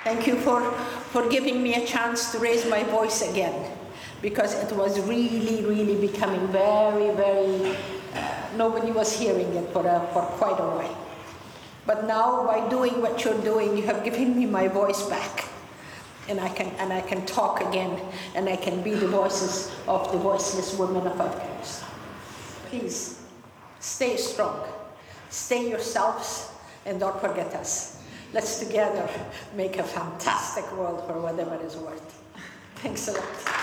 Thank you for giving me a chance to raise my voice again, because it was really becoming very, nobody was hearing it for quite a while. But now, by doing what you're doing, you have given me my voice back. And I can talk again, and I can be the voices of the voiceless women of Afghanistan. Please, stay strong, stay yourselves, and don't forget us. Let's together make a fantastic world for whatever is worth. Thanks a lot.